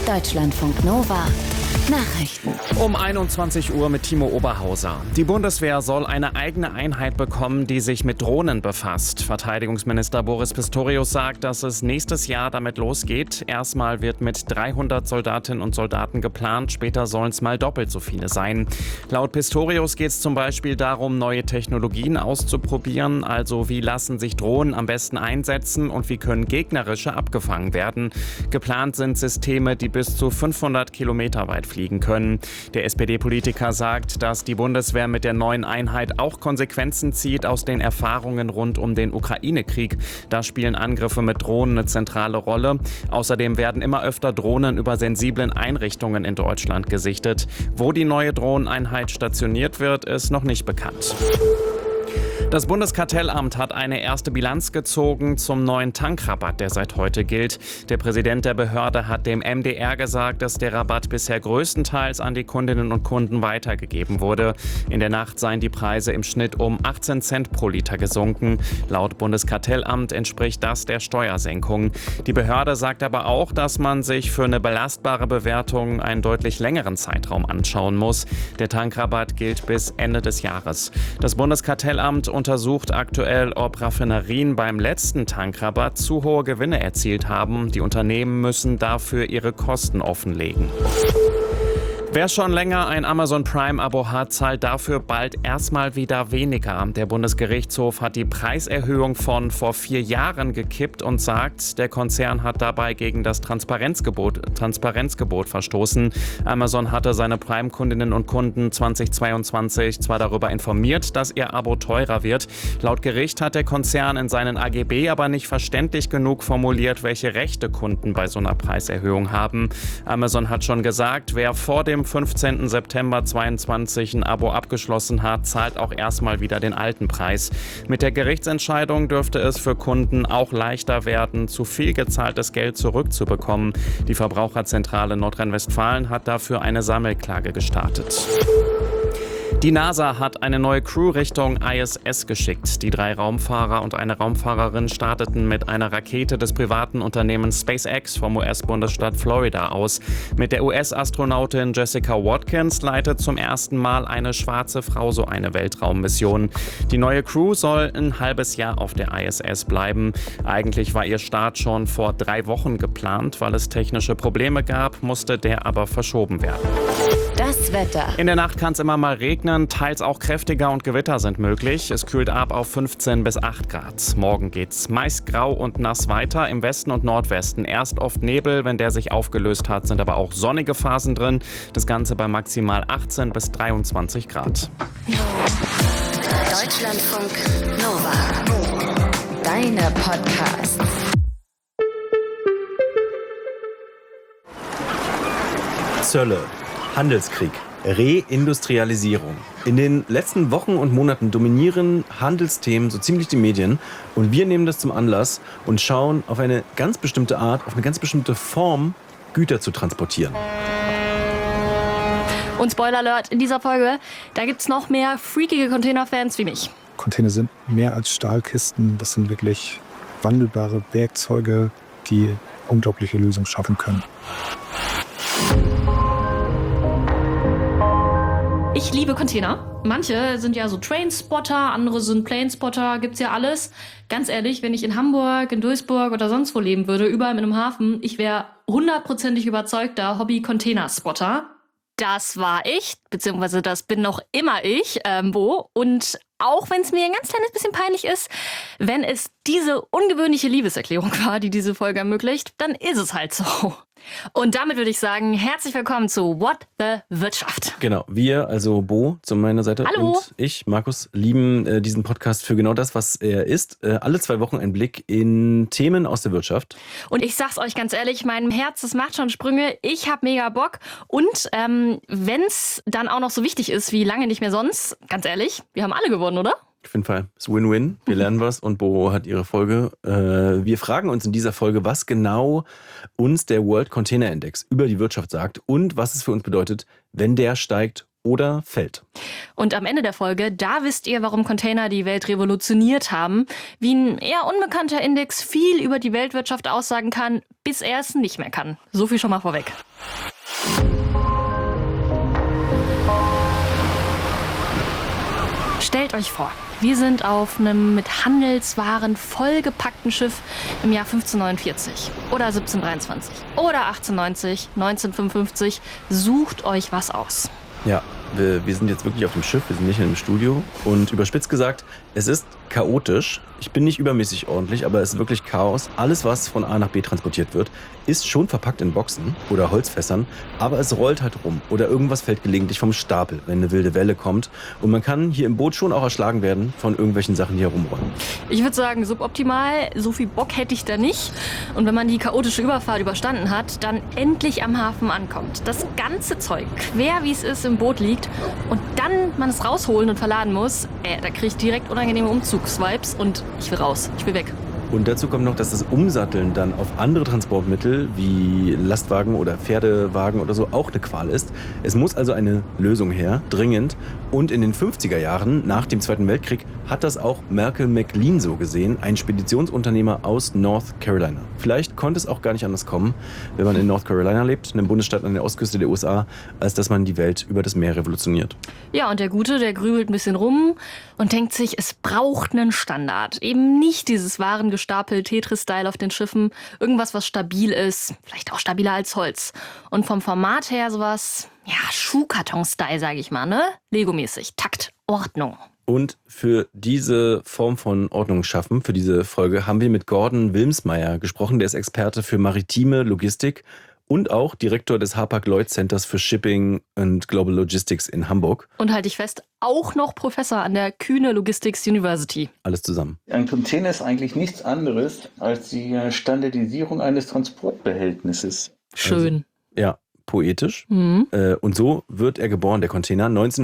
Deutschlandfunk Nova. Nachrichten. Um 21 Uhr mit Timo Oberhauser. Die Bundeswehr soll eine eigene Einheit bekommen, die sich mit Drohnen befasst. Verteidigungsminister Boris Pistorius sagt, dass es nächstes Jahr damit losgeht. Erstmal wird mit 300 Soldatinnen und Soldaten geplant, später sollen es mal doppelt so viele sein. Laut Pistorius geht es zum Beispiel darum, neue Technologien auszuprobieren. Also wie lassen sich Drohnen am besten einsetzen und wie können gegnerische abgefangen werden. Geplant sind Systeme, die bis zu 500 Kilometer weit fliegen können. Der SPD-Politiker sagt, dass die Bundeswehr mit der neuen Einheit auch Konsequenzen zieht aus den Erfahrungen rund um den Ukraine-Krieg. Da spielen Angriffe mit Drohnen eine zentrale Rolle. Außerdem werden immer öfter Drohnen über sensiblen Einrichtungen in Deutschland gesichtet. Wo die neue Drohneneinheit stationiert wird, ist noch nicht bekannt. Das Bundeskartellamt hat eine erste Bilanz gezogen zum neuen Tankrabatt, der seit heute gilt. Der Präsident der Behörde hat dem MDR gesagt, dass der Rabatt bisher größtenteils an die Kundinnen und Kunden weitergegeben wurde. In der Nacht seien die Preise im Schnitt um 18 Cent pro Liter gesunken. Laut Bundeskartellamt entspricht das der Steuersenkung. Die Behörde sagt aber auch, dass man sich für eine belastbare Bewertung einen deutlich längeren Zeitraum anschauen muss. Der Tankrabatt gilt bis Ende des Jahres. Das Bundeskartellamt untersucht aktuell, ob Raffinerien beim letzten Tankrabatt zu hohe Gewinne erzielt haben. Die Unternehmen müssen dafür ihre Kosten offenlegen. Wer schon länger ein Amazon Prime-Abo hat, zahlt dafür bald erstmal wieder weniger. Der Bundesgerichtshof hat die Preiserhöhung von vor 4 Jahren gekippt und sagt, der Konzern hat dabei gegen das Transparenzgebot verstoßen. Amazon hatte seine Prime-Kundinnen und Kunden 2022 zwar darüber informiert, dass ihr Abo teurer wird. Laut Gericht hat der Konzern in seinen AGB aber nicht verständlich genug formuliert, welche Rechte Kunden bei so einer Preiserhöhung haben. Amazon hat schon gesagt, wer vor dem 15. September 2022 ein Abo abgeschlossen hat, zahlt auch erstmal wieder den alten Preis. Mit der Gerichtsentscheidung dürfte es für Kunden auch leichter werden, zu viel gezahltes Geld zurückzubekommen. Die Verbraucherzentrale Nordrhein-Westfalen hat dafür eine Sammelklage gestartet. Die NASA hat eine neue Crew Richtung ISS geschickt. Die 3 Raumfahrer und eine Raumfahrerin starteten mit einer Rakete des privaten Unternehmens SpaceX vom US-Bundesstaat Florida aus. Mit der US-Astronautin Jessica Watkins leitet zum ersten Mal eine schwarze Frau so eine Weltraummission. Die neue Crew soll ein halbes Jahr auf der ISS bleiben. Eigentlich war ihr Start schon vor 3 Wochen geplant. Weil es technische Probleme gab, musste der aber verschoben werden. Das Wetter. In der Nacht kann es immer mal regnen, teils auch kräftiger und Gewitter sind möglich. Es kühlt ab auf 15 bis 8 Grad. Morgen geht's meist grau und nass weiter. Im Westen und Nordwesten erst oft Nebel, wenn der sich aufgelöst hat, sind aber auch sonnige Phasen drin. Das Ganze bei maximal 18 bis 23 Grad. Deutschlandfunk Nova. Deine Podcasts. Zölle, Handelskrieg, Reindustrialisierung. In den letzten Wochen und Monaten dominieren Handelsthemen so ziemlich die Medien und wir nehmen das zum Anlass und schauen auf eine ganz bestimmte Art, auf eine ganz bestimmte Form, Güter zu transportieren. Und Spoiler Alert, in dieser Folge, da gibt's noch mehr freakige Containerfans wie mich. Container sind mehr als Stahlkisten, das sind wirklich wandelbare Werkzeuge, die unglaubliche Lösungen schaffen können. Ich liebe Container. Manche sind ja so Trainspotter, andere sind Planespotter, gibt's ja alles. Ganz ehrlich, wenn ich in Hamburg, in Duisburg oder sonst wo leben würde, überall mit einem Hafen, ich wäre 100%ig überzeugter Hobby-Container-Spotter. Das war ich, beziehungsweise das bin noch immer ich, Bo. Und auch wenn es mir ein ganz kleines bisschen peinlich ist, wenn es diese ungewöhnliche Liebeserklärung war, die diese Folge ermöglicht, dann ist es halt so. Und damit würde ich sagen, herzlich willkommen zu What the Wirtschaft. Genau, wir, also Bo zu meiner Seite Hallo. Und ich, Markus, lieben diesen Podcast für genau das, was er ist. Alle 2 Wochen ein Blick in Themen aus der Wirtschaft. Und ich sag's euch ganz ehrlich, mein Herz, das macht schon Sprünge. Ich hab mega Bock. Und wenn's dann auch noch so wichtig ist wie lange nicht mehr sonst, ganz ehrlich, wir haben alle gewonnen, oder? Auf jeden Fall. Es ist Win-Win. Wir lernen was und Bo hat ihre Folge. Wir fragen uns in dieser Folge, was genau uns der World Container Index über die Wirtschaft sagt und was es für uns bedeutet, wenn der steigt oder fällt. Und am Ende der Folge, da wisst ihr, warum Container die Welt revolutioniert haben, wie ein eher unbekannter Index viel über die Weltwirtschaft aussagen kann, bis er es nicht mehr kann. So viel schon mal vorweg. Stellt euch vor, wir sind auf einem mit Handelswaren vollgepackten Schiff im Jahr 1549 oder 1723 oder 1890, 1955. Sucht euch was aus. Ja, wir sind jetzt wirklich auf dem Schiff, wir sind nicht in einem Studio. Und überspitzt gesagt, es ist chaotisch. Ich bin nicht übermäßig ordentlich, aber es ist wirklich Chaos. Alles, was von A nach B transportiert wird, ist schon verpackt in Boxen oder Holzfässern, aber es rollt halt rum oder irgendwas fällt gelegentlich vom Stapel, wenn eine wilde Welle kommt. Und man kann hier im Boot schon auch erschlagen werden von irgendwelchen Sachen, die herumrollen. Ich würde sagen, suboptimal. So viel Bock hätte ich da nicht. Und wenn man die chaotische Überfahrt überstanden hat, dann endlich am Hafen ankommt. Das ganze Zeug, quer wie es ist, im Boot liegt und dann man es rausholen und verladen muss, da kriege ich direkt unangenehme Umzugsvibes und ich will raus, ich will weg. Und dazu kommt noch, dass das Umsatteln dann auf andere Transportmittel wie Lastwagen oder Pferdewagen oder so auch eine Qual ist. Es muss also eine Lösung her, dringend. Und in den 50er Jahren, nach dem Zweiten Weltkrieg, hat das auch Malcolm McLean so gesehen, ein Speditionsunternehmer aus North Carolina. Vielleicht konnte es auch gar nicht anders kommen, wenn man in North Carolina lebt, einem Bundesstaat an der Ostküste der USA, als dass man die Welt über das Meer revolutioniert. Ja, und der Gute, der grübelt ein bisschen rum und denkt sich, es braucht einen Standard. Eben nicht dieses warengestapelt Tetris-Style auf den Schiffen, irgendwas, was stabil ist, vielleicht auch stabiler als Holz. Und vom Format her sowas, ja, Schuhkarton-Style, sage ich mal, ne? Lego-mäßig, Takt, Ordnung. Und für diese Form von Ordnung schaffen, für diese Folge, haben wir mit Gordon Wilmsmeyer gesprochen. Der ist Experte für maritime Logistik und auch Direktor des Hapag-Lloyd Centers für Shipping and Global Logistics in Hamburg. Und halte ich fest, auch noch Professor an der Kühne Logistics University. Alles zusammen. Ein Container ist eigentlich nichts anderes als die Standardisierung eines Transportbehältnisses. Schön. Ja, poetisch. Und so wird er geboren, der Container.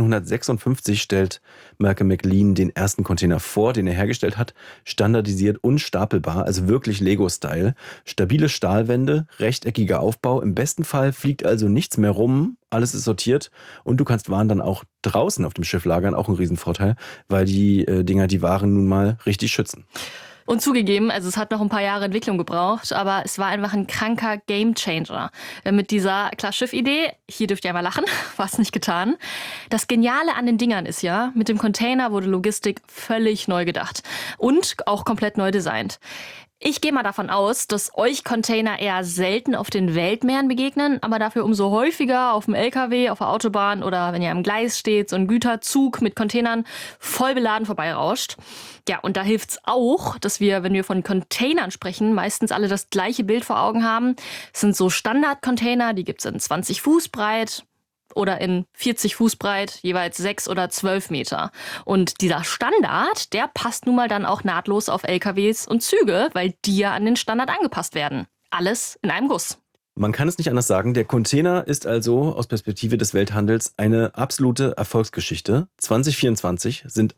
1956 stellt Malcolm McLean den ersten Container vor, den er hergestellt hat. Standardisiert und stapelbar, also wirklich Lego-Style. Stabile Stahlwände, rechteckiger Aufbau. Im besten Fall fliegt also nichts mehr rum. Alles ist sortiert und du kannst Waren dann auch draußen auf dem Schiff lagern. Auch ein Riesenvorteil, weil die Dinger die Waren nun mal richtig schützen. Und zugegeben, also es hat noch ein paar Jahre Entwicklung gebraucht, aber es war einfach ein kranker Gamechanger. Mit dieser Klar-Schiff-Idee, hier dürft ihr einmal lachen, war es nicht getan. Das Geniale an den Dingern ist ja, mit dem Container wurde Logistik völlig neu gedacht und auch komplett neu designt. Ich gehe mal davon aus, dass euch Container eher selten auf den Weltmeeren begegnen, aber dafür umso häufiger auf dem LKW, auf der Autobahn oder wenn ihr am Gleis steht, so ein Güterzug mit Containern voll beladen vorbeirauscht. Ja, und da hilft's auch, dass wir, wenn wir von Containern sprechen, meistens alle das gleiche Bild vor Augen haben. Es sind so Standard-Container, die gibt's in 20 Fuß breit oder in 40 Fuß breit, jeweils 6 oder 12 Meter. Und dieser Standard, der passt nun mal dann auch nahtlos auf LKWs und Züge, weil die ja an den Standard angepasst werden. Alles in einem Guss. Man kann es nicht anders sagen, der Container ist also aus Perspektive des Welthandels eine absolute Erfolgsgeschichte. 2024 sind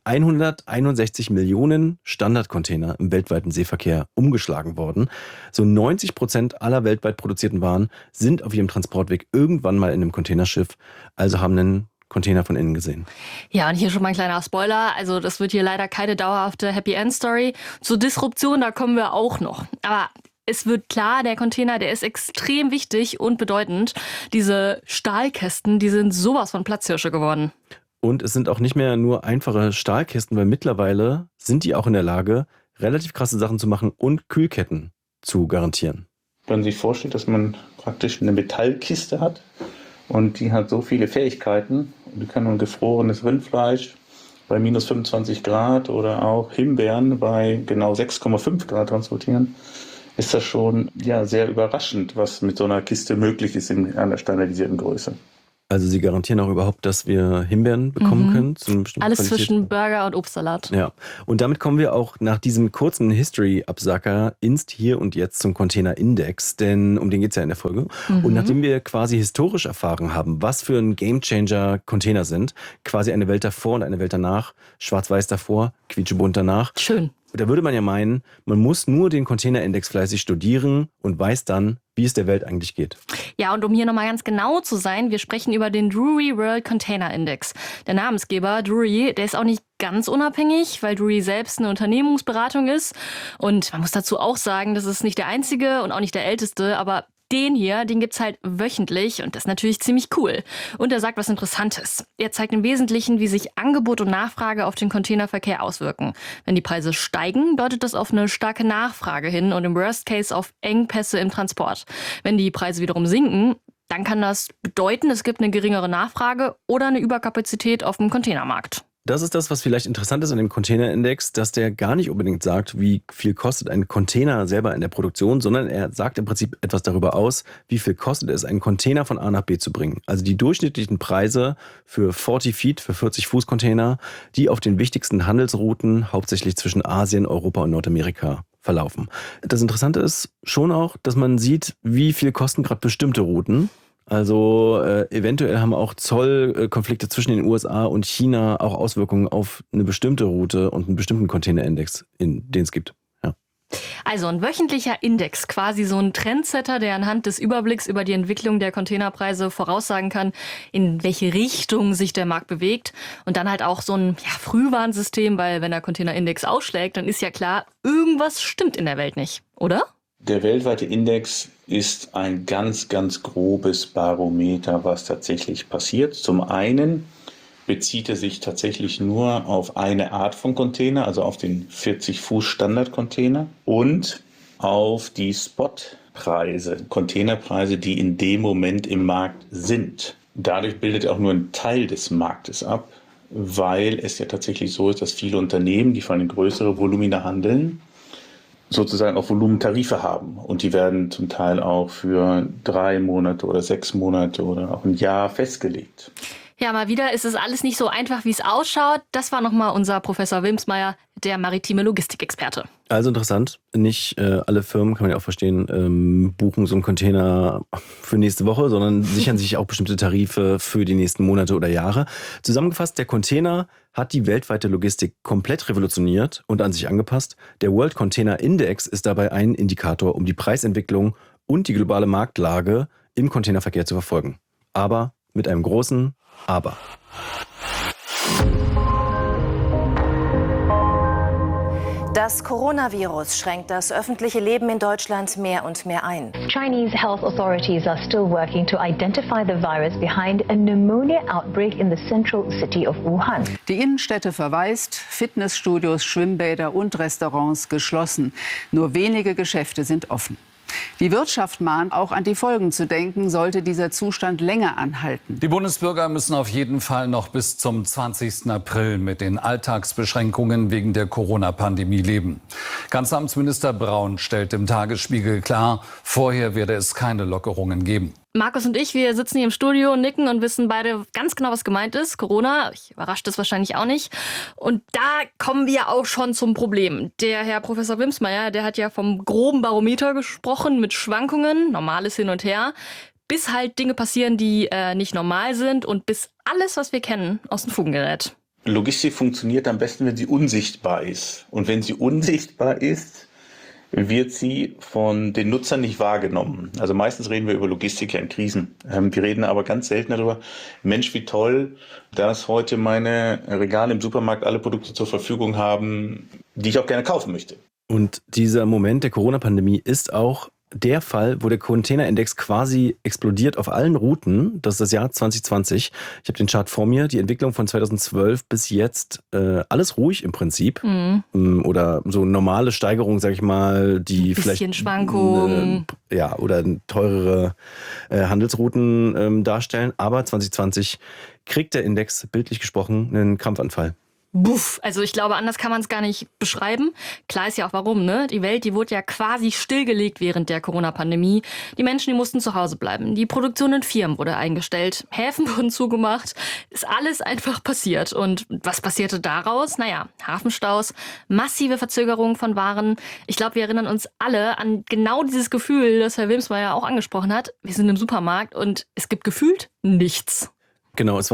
161 Millionen Standardcontainer im weltweiten Seeverkehr umgeschlagen worden. So 90% aller weltweit produzierten Waren sind auf ihrem Transportweg irgendwann mal in einem Containerschiff, also haben einen Container von innen gesehen. Ja, und hier schon mal ein kleiner Spoiler. Also das wird hier leider keine dauerhafte Happy-End-Story. Zur Disruption, da kommen wir auch noch. Aber es wird klar, der Container, der ist extrem wichtig und bedeutend. Diese Stahlkästen, die sind sowas von Platzhirsche geworden. Und es sind auch nicht mehr nur einfache Stahlkästen, weil mittlerweile sind die auch in der Lage, relativ krasse Sachen zu machen und Kühlketten zu garantieren. Wenn man sich vorstellt, dass man praktisch eine Metallkiste hat und die hat so viele Fähigkeiten. Die kann nun gefrorenes Rindfleisch bei minus 25 Grad oder auch Himbeeren bei genau 6,5 Grad transportieren. Ist das schon sehr überraschend, was mit so einer Kiste möglich ist in einer standardisierten Größe. Also Sie garantieren auch überhaupt, dass wir Himbeeren bekommen können? Zu einem bestimmten Alles Qualität? zwischen Burger und Obstsalat. Ja, und damit kommen wir auch nach diesem kurzen History-Absacker ins Hier und Jetzt zum Container-Index, denn um den geht es ja in der Folge. Und nachdem wir quasi historisch erfahren haben, was für ein Gamechanger Container sind, quasi eine Welt davor und eine Welt danach, schwarz-weiß davor, quietschebunt danach. Schön. Da würde man ja meinen, man muss nur den Containerindex fleißig studieren und weiß dann, wie es der Welt eigentlich geht. Ja, und um hier nochmal ganz genau zu sein, wir sprechen über den Drewry World Container Index. Der Namensgeber Drewry, der ist auch nicht ganz unabhängig, weil Drewry selbst eine Unternehmensberatung ist. Und man muss dazu auch sagen, das ist nicht der einzige und auch nicht der älteste, aber den hier, den gibt's halt wöchentlich und das ist natürlich ziemlich cool. Und er sagt was Interessantes. Er zeigt im Wesentlichen, wie sich Angebot und Nachfrage auf den Containerverkehr auswirken. Wenn die Preise steigen, deutet das auf eine starke Nachfrage hin und im Worst Case auf Engpässe im Transport. Wenn die Preise wiederum sinken, dann kann das bedeuten, es gibt eine geringere Nachfrage oder eine Überkapazität auf dem Containermarkt. Das ist das, was vielleicht interessant ist an dem Containerindex, dass der gar nicht unbedingt sagt, wie viel kostet ein Container selber in der Produktion, sondern er sagt im Prinzip etwas darüber aus, wie viel kostet es, einen Container von A nach B zu bringen. Also die durchschnittlichen Preise für 40 Feet, für 40 Fuß Container, die auf den wichtigsten Handelsrouten, hauptsächlich zwischen Asien, Europa und Nordamerika, verlaufen. Das Interessante ist schon auch, dass man sieht, wie viel kosten gerade bestimmte Routen. Also eventuell haben auch Zollkonflikte zwischen den USA und China auch Auswirkungen auf eine bestimmte Route und einen bestimmten Containerindex, den es gibt. Ja. Also ein wöchentlicher Index, quasi so ein Trendsetter, der anhand des Überblicks über die Entwicklung der Containerpreise voraussagen kann, in welche Richtung sich der Markt bewegt. Und dann halt auch so ein Frühwarnsystem, weil wenn der Containerindex ausschlägt, dann ist ja klar, irgendwas stimmt in der Welt nicht, oder? Der weltweite Index ist ein ganz, ganz grobes Barometer, was tatsächlich passiert. Zum einen bezieht er sich tatsächlich nur auf eine Art von Container, also auf den 40-Fuß-Standard-Container und auf die Spotpreise, Containerpreise, die in dem Moment im Markt sind. Dadurch bildet er auch nur einen Teil des Marktes ab, weil es ja tatsächlich so ist, dass viele Unternehmen, die für eine größere Volumina handeln, sozusagen auch Volumentarife haben. Und die werden zum Teil auch für 3 Monate oder 6 Monate oder auch ein Jahr festgelegt. Ja, mal wieder ist es alles nicht so einfach, wie es ausschaut. Das war nochmal unser Professor Wilmsmeier, der maritime Logistikexperte. Also interessant. Nicht alle Firmen, kann man ja auch verstehen, buchen so einen Container für nächste Woche, sondern sichern sich auch bestimmte Tarife für die nächsten Monate oder Jahre. Zusammengefasst, der Container hat die weltweite Logistik komplett revolutioniert und an sich angepasst. Der World Container Index ist dabei ein Indikator, um die Preisentwicklung und die globale Marktlage im Containerverkehr zu verfolgen. Aber mit einem großen Aber. Das Coronavirus schränkt das öffentliche Leben in Deutschland mehr und mehr ein. Chinese health authorities are still working to identify the virus behind a pneumonia outbreak in the central city of Wuhan. Die Innenstädte verwaist, Fitnessstudios, Schwimmbäder und Restaurants geschlossen. Nur wenige Geschäfte sind offen. Die Wirtschaft mahnt, auch an die Folgen zu denken, sollte dieser Zustand länger anhalten. Die Bundesbürger müssen auf jeden Fall noch bis zum 20. April mit den Alltagsbeschränkungen wegen der Corona-Pandemie leben. Kanzleramtsminister Braun stellt im Tagesspiegel klar, vorher werde es keine Lockerungen geben. Markus und ich, wir sitzen hier im Studio, nicken und wissen beide ganz genau, was gemeint ist. Corona, ich überrascht das wahrscheinlich auch nicht. Und da kommen wir auch schon zum Problem. Der Herr Professor Wilmsmeier, der hat ja vom groben Barometer gesprochen mit Schwankungen, normales Hin und Her, bis halt Dinge passieren, die nicht normal sind und bis alles, was wir kennen, aus den Fugen gerät. Logistik funktioniert am besten, wenn sie unsichtbar ist. Und wenn sie unsichtbar ist, wird sie von den Nutzern nicht wahrgenommen. Also meistens reden wir über Logistik ja in Krisen. Wir reden aber ganz selten darüber, Mensch, wie toll, dass heute meine Regale im Supermarkt alle Produkte zur Verfügung haben, die ich auch gerne kaufen möchte. Und dieser Moment der Corona-Pandemie ist auch der Fall, wo der Containerindex quasi explodiert auf allen Routen. Das ist das Jahr 2020. Ich habe den Chart vor mir. Die Entwicklung von 2012 bis jetzt, alles ruhig im Prinzip. Oder so normale Steigerung, sag ich mal, die vielleicht bisschen Schwankungen. Oder teurere Handelsrouten darstellen. Aber 2020 kriegt der Index, bildlich gesprochen, einen Krampfanfall. Buff, also ich glaube, anders kann man es gar nicht beschreiben. Klar ist ja auch warum, ne? Die Welt, die wurde ja quasi stillgelegt während der Corona-Pandemie. Die Menschen, die mussten zu Hause bleiben. Die Produktion in Firmen wurde eingestellt. Häfen wurden zugemacht. Ist alles einfach passiert. Und was passierte daraus? Naja, Hafenstaus, massive Verzögerungen von Waren. Ich glaube, wir erinnern uns alle an genau dieses Gefühl, das Herr Wilmsmeier auch angesprochen hat. Wir sind im Supermarkt und es gibt gefühlt nichts. Genau, es waren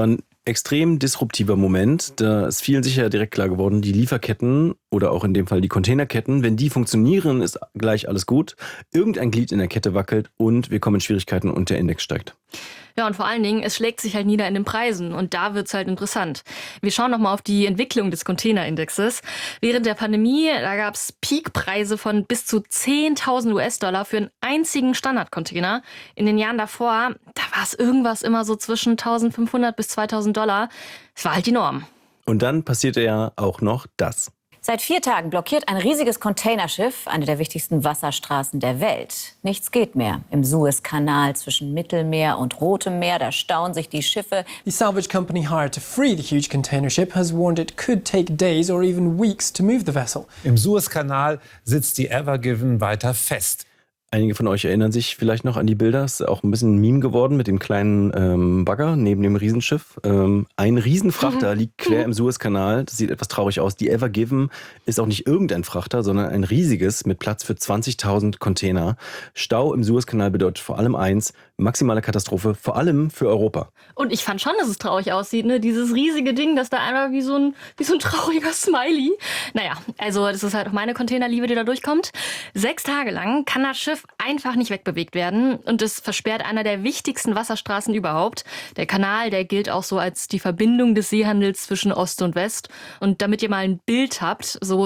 extrem disruptiver Moment. Da ist vielen sicher direkt klar geworden, die Lieferketten oder auch in dem Fall die Containerketten, wenn die funktionieren, ist gleich alles gut. Irgendein Glied in der Kette wackelt und wir kommen in Schwierigkeiten und der Index steigt. Ja, und vor allen Dingen, es schlägt sich halt nieder in den Preisen und da wird's halt interessant. Wir schauen nochmal auf die Entwicklung des Containerindexes. Während der Pandemie, da gab's Peakpreise von bis zu 10.000 US-Dollar für einen einzigen Standardcontainer. In den Jahren davor, da war es irgendwas immer so zwischen 1.500 bis 2.000 Dollar. Das war halt die Norm. Und dann passierte ja auch noch das. Seit 4 Tagen blockiert ein riesiges Containerschiff eine der wichtigsten Wasserstraßen der Welt. Nichts geht mehr. Im Suezkanal zwischen Mittelmeer und Rotem Meer, da stauen sich die Schiffe. The salvage company hired to free the huge container ship has warned it could take days or even weeks to move the vessel. Im Suezkanal sitzt die Ever Given weiter fest. Einige von euch erinnern sich vielleicht noch an die Bilder. Es ist auch ein bisschen ein Meme geworden mit dem kleinen Bagger neben dem Riesenschiff. Ein Riesenfrachter liegt quer im Suezkanal. Das sieht etwas traurig aus. Die Ever Given ist auch nicht irgendein Frachter, sondern ein riesiges mit Platz für 20.000 Container. Stau im Suezkanal bedeutet vor allem eins, maximale Katastrophe, vor allem für Europa. Und ich fand schon, dass es traurig aussieht, ne? Dieses riesige Ding, das da einmal wie so ein trauriger Smiley. Naja, also das ist halt auch meine Containerliebe, die da durchkommt. 6 Tage lang kann das Schiff einfach nicht wegbewegt werden und es versperrt einer der wichtigsten Wasserstraßen überhaupt. Der Kanal, der gilt auch so als die Verbindung des Seehandels zwischen Ost und West. Und damit ihr mal ein Bild habt, so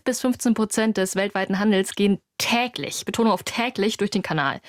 12-15% des weltweiten Handels gehen täglich, Betonung auf täglich, durch den Kanal.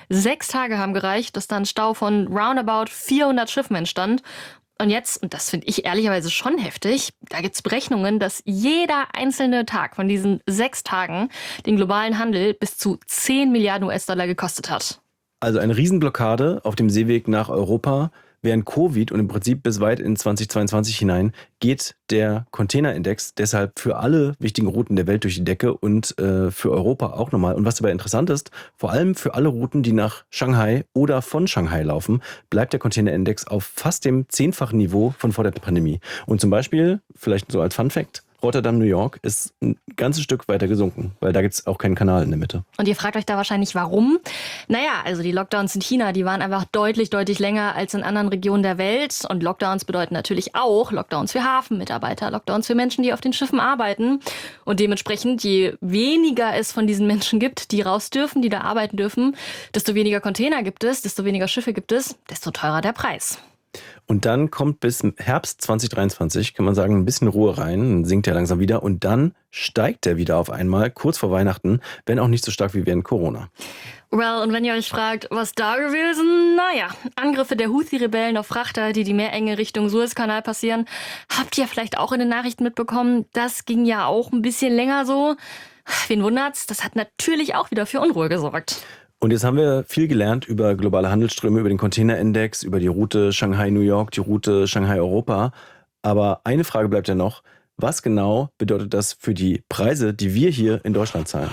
6 Tage haben gereicht, dass da ein Stau von roundabout 400 Schiffen entstand. Und jetzt, und das finde ich ehrlicherweise schon heftig, da gibt es Berechnungen, dass jeder einzelne Tag von diesen 6 Tagen den globalen Handel bis zu 10 Milliarden US-Dollar gekostet hat. Also eine Riesenblockade auf dem Seeweg nach Europa. Während Covid und im Prinzip bis weit in 2022 hinein geht der Containerindex deshalb für alle wichtigen Routen der Welt durch die Decke und für Europa auch nochmal. Und was dabei interessant ist, vor allem für alle Routen, die nach Shanghai oder von Shanghai laufen, bleibt der Containerindex auf fast dem 10-fachen Niveau von vor der Pandemie. Und zum Beispiel, vielleicht so als Funfact, Rotterdam, New York ist ein ganzes Stück weiter gesunken, weil da gibt es auch keinen Kanal in der Mitte. Und ihr fragt euch da wahrscheinlich, warum? Naja, also die Lockdowns in China, die waren einfach deutlich länger als in anderen Regionen der Welt. Und Lockdowns bedeuten natürlich auch Lockdowns für Hafenmitarbeiter, Lockdowns für Menschen, die auf den Schiffen arbeiten. Und dementsprechend, je weniger es von diesen Menschen gibt, die raus dürfen, die da arbeiten dürfen, desto weniger Container gibt es, desto weniger Schiffe gibt es, desto teurer der Preis. Und dann kommt bis Herbst 2023, kann man sagen, ein bisschen Ruhe rein, dann sinkt er langsam wieder und dann steigt er wieder auf einmal, kurz vor Weihnachten, wenn auch nicht so stark wie während Corona. Well, und wenn ihr euch fragt, was da gewesen? Naja, Angriffe der Houthi-Rebellen auf Frachter, die Meerenge Richtung Suezkanal passieren, habt ihr vielleicht auch in den Nachrichten mitbekommen. Das ging ja auch ein bisschen länger so. Wen wundert's? Das hat natürlich auch wieder für Unruhe gesorgt. Und jetzt haben wir viel gelernt über globale Handelsströme, über den Containerindex, über die Route Shanghai-New York, die Route Shanghai-Europa. Aber eine Frage bleibt ja noch, was genau bedeutet das für die Preise, die wir hier in Deutschland zahlen?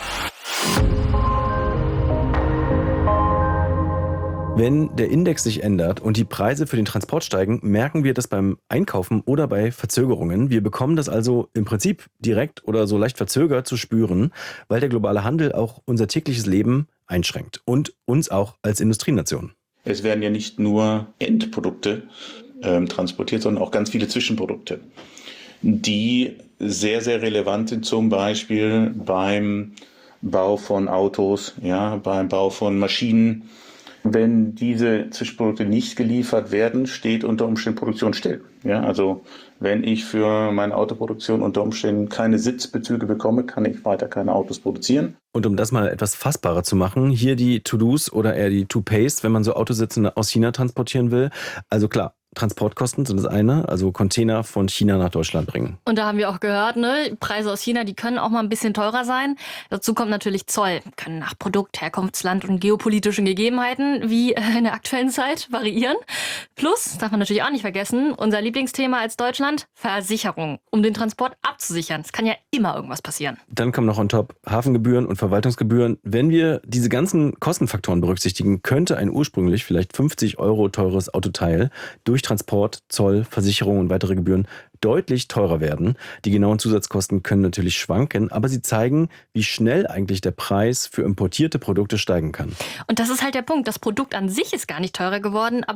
Wenn der Index sich ändert und die Preise für den Transport steigen, merken wir das beim Einkaufen oder bei Verzögerungen. Wir bekommen das also im Prinzip direkt oder so leicht verzögert zu spüren, weil der globale Handel auch unser tägliches Leben einschränkt und uns auch als Industrienation. Es werden ja nicht nur Endprodukte transportiert, sondern auch ganz viele Zwischenprodukte, die sehr, sehr relevant sind, zum Beispiel beim Bau von Autos, ja, beim Bau von Maschinen. Wenn diese Zwischenprodukte nicht geliefert werden, steht unter Umständen Produktion still. Ja, also wenn ich für meine Autoproduktion unter Umständen keine Sitzbezüge bekomme, kann ich weiter keine Autos produzieren. Und um das mal etwas fassbarer zu machen, hier die To-Dos oder eher die To-Pays, wenn man so Autositze aus China transportieren will. Also klar, Transportkosten sind das eine, also Container von China nach Deutschland bringen. Und da haben wir auch gehört, ne, Preise aus China, die können auch mal ein bisschen teurer sein. Dazu kommt natürlich Zoll, können nach Produkt, Herkunftsland und geopolitischen Gegebenheiten wie in der aktuellen Zeit variieren. Plus, darf man natürlich auch nicht vergessen, unser Lieblingsthema als Deutschland, Versicherung, um den Transport abzusichern. Es kann ja immer irgendwas passieren. Dann kommen noch on top Hafengebühren und Verwaltungsgebühren. Wenn wir diese ganzen Kostenfaktoren berücksichtigen, könnte ein ursprünglich vielleicht 50 € teures Autoteil durch Transport, Zoll, Versicherung und weitere Gebühren deutlich teurer werden. Die genauen Zusatzkosten können natürlich schwanken, aber sie zeigen, wie schnell eigentlich der Preis für importierte Produkte steigen kann. Und das ist halt der Punkt. Das Produkt an sich ist gar nicht teurer geworden, aber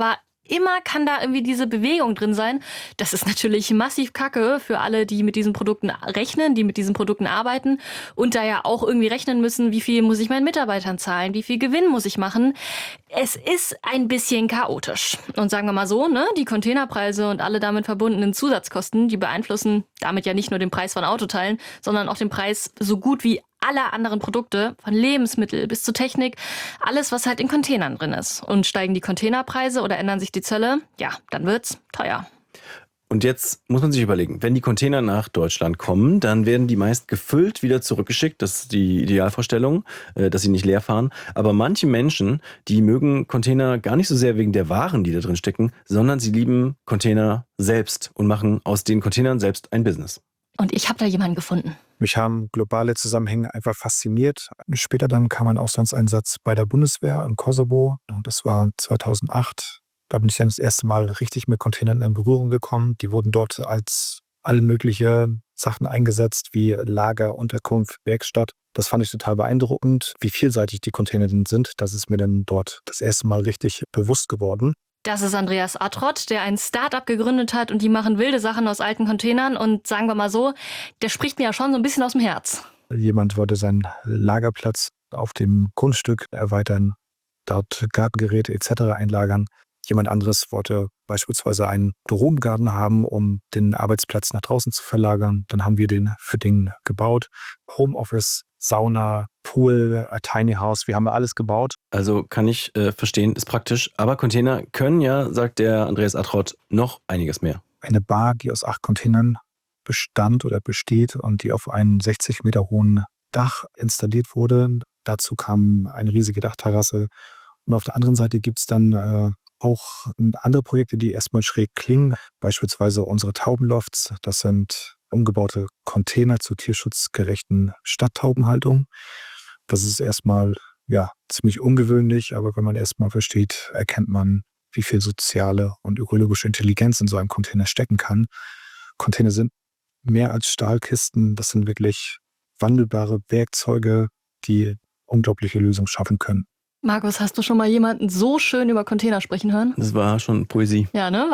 immer kann da irgendwie diese Bewegung drin sein. Das ist natürlich massiv Kacke für alle, die mit diesen Produkten rechnen, die mit diesen Produkten arbeiten und da ja auch irgendwie rechnen müssen, wie viel muss ich meinen Mitarbeitern zahlen, wie viel Gewinn muss ich machen. Es ist ein bisschen chaotisch. Und sagen wir mal so, ne, die Containerpreise und alle damit verbundenen Zusatzkosten, die beeinflussen damit ja nicht nur den Preis von Autoteilen, sondern auch den Preis so gut wie aller anderen Produkte, von Lebensmittel bis zu Technik, alles, was halt in Containern drin ist. Und steigen die Containerpreise oder ändern sich die Zölle, ja, dann wird's teuer. Und jetzt muss man sich überlegen, wenn die Container nach Deutschland kommen, dann werden die meist gefüllt wieder zurückgeschickt. Das ist die Idealvorstellung, dass sie nicht leer fahren. Aber manche Menschen, die mögen Container gar nicht so sehr wegen der Waren, die da drin stecken, sondern sie lieben Container selbst und machen aus den Containern selbst ein Business. Und ich habe da jemanden gefunden. Mich haben globale Zusammenhänge einfach fasziniert. Später dann kam ein Auslandseinsatz bei der Bundeswehr in Kosovo. Das war 2008. Da bin ich dann das erste Mal richtig mit Containern in Berührung gekommen. Die wurden dort als alle möglichen Sachen eingesetzt, wie Lager, Unterkunft, Werkstatt. Das fand ich total beeindruckend, wie vielseitig die Container denn sind. Das ist mir dann dort das erste Mal richtig bewusst geworden. Das ist Andreas Attrott, der ein Start-up gegründet hat und die machen wilde Sachen aus alten Containern. Und sagen wir mal so, der spricht mir ja schon so ein bisschen aus dem Herz. Jemand wollte seinen Lagerplatz auf dem Grundstück erweitern, dort Gartengeräte etc. einlagern. Jemand anderes wollte beispielsweise einen Drogengarten haben, um den Arbeitsplatz nach draußen zu verlagern. Dann haben wir den für den gebaut. Homeoffice, Sauna, Pool, Tiny House, wir haben alles gebaut. Also kann ich verstehen, ist praktisch. Aber Container können ja, sagt der Andreas Attrott, noch einiges mehr. Eine Bar, die aus 8 Containern bestand oder besteht und die auf einem 60 Meter hohen Dach installiert wurde. Dazu kam eine riesige Dachterrasse. Und auf der anderen Seite gibt es dann auch andere Projekte, die erstmal schräg klingen. Beispielsweise unsere Taubenlofts. Das sind umgebaute Container zur tierschutzgerechten Stadttaubenhaltung. Das ist erstmal ziemlich ungewöhnlich, aber wenn man erstmal versteht, erkennt man, wie viel soziale und ökologische Intelligenz in so einem Container stecken kann. Container sind mehr als Stahlkisten. Das sind wirklich wandelbare Werkzeuge, die unglaubliche Lösungen schaffen können. Markus, hast du schon mal jemanden so schön über Container sprechen hören? Das war schon Poesie. Ja, ne?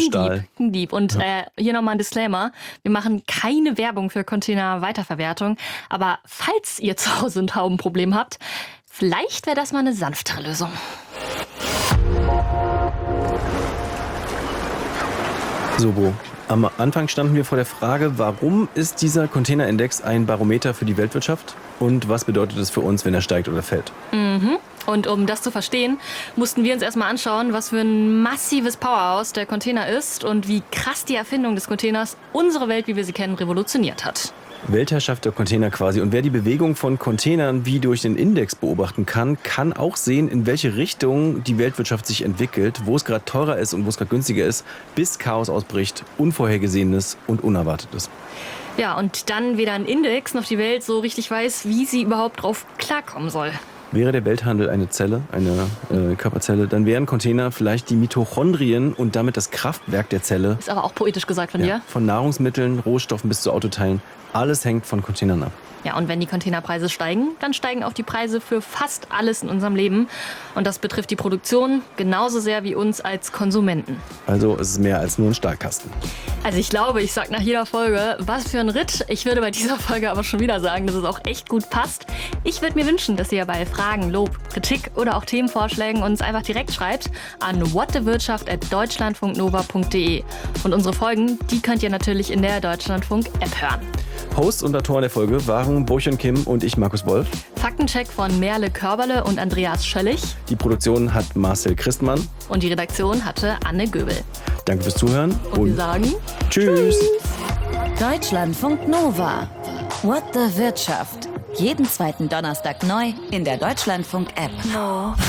Ging deep. Und hier nochmal ein Disclaimer. Wir machen keine Werbung für Container-Weiterverwertung. Aber falls ihr zu Hause ein Taubenproblem habt, vielleicht wäre das mal eine sanftere Lösung. So, Bo. Am Anfang standen wir vor der Frage, warum ist dieser Containerindex ein Barometer für die Weltwirtschaft? Und was bedeutet es für uns, wenn er steigt oder fällt? Und um das zu verstehen, mussten wir uns erstmal anschauen, was für ein massives Powerhouse der Container ist und wie krass die Erfindung des Containers unsere Welt, wie wir sie kennen, revolutioniert hat. Weltherrschaft der Container quasi. Und wer die Bewegung von Containern wie durch den Index beobachten kann, kann auch sehen, in welche Richtung die Weltwirtschaft sich entwickelt, wo es gerade teurer ist und wo es gerade günstiger ist, bis Chaos ausbricht, Unvorhergesehenes und Unerwartetes. Ja, und dann weder ein Index noch die Welt so richtig weiß, wie sie überhaupt drauf klarkommen soll. Wäre der Welthandel eine Zelle, eine Körperzelle, dann wären Container vielleicht die Mitochondrien und damit das Kraftwerk der Zelle. Ist aber auch poetisch gesagt von dir. Von Nahrungsmitteln, Rohstoffen bis zu Autoteilen. Alles hängt von Containern ab. Ja, und wenn die Containerpreise steigen, dann steigen auch die Preise für fast alles in unserem Leben. Und das betrifft die Produktion genauso sehr wie uns als Konsumenten. Also es ist mehr als nur ein Stahlkasten. Also ich glaube, ich sag nach jeder Folge, was für ein Ritt. Ich würde bei dieser Folge aber schon wieder sagen, dass es auch echt gut passt. Ich würde mir wünschen, dass ihr bei Fragen, Lob, Kritik oder auch Themenvorschlägen uns einfach direkt schreibt an whatthewirtschaft@deutschlandfunknova.de. Und unsere Folgen, die könnt ihr natürlich in der Deutschlandfunk-App hören. Host und Autoren der Folge waren Bo-Hyun Kim und ich, Markus Wolf. Faktencheck von Merle Körberle und Andreas Schöllig. Die Produktion hat Marcel Christmann. Und die Redaktion hatte Anne Göbel. Danke fürs Zuhören. Und wir sagen Tschüss. Deutschlandfunk Nova. What the Wirtschaft. Jeden zweiten Donnerstag neu in der Deutschlandfunk-App.